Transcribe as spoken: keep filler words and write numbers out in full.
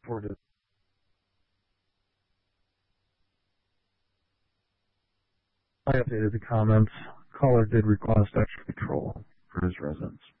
forward to I updated the comments. Caller did request extra patrol for his residence.